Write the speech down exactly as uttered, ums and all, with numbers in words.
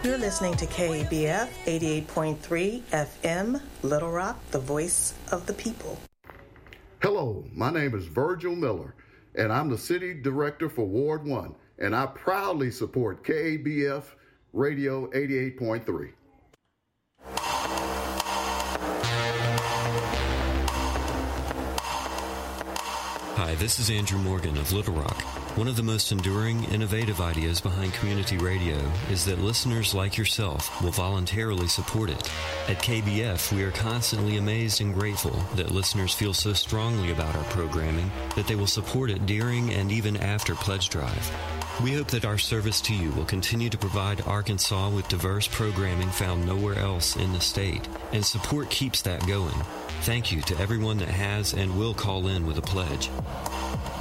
You're listening to K A B F eighty-eight point three F M, Little Rock, the voice of the people. Hello, my name is Virgil Miller, and I'm the City Director for Ward one, and I proudly support K A B F Radio eighty-eight point three. Hi, this is Andrew Morgan of Little Rock. One of the most enduring, innovative ideas behind community radio is that listeners like yourself will voluntarily support it. At K B F, we are constantly amazed and grateful that listeners feel so strongly about our programming that they will support it during and even after Pledge Drive. We hope that our service to you will continue to provide Arkansas with diverse programming found nowhere else in the state, and support keeps that going. Thank you to everyone that has and will call in with a pledge.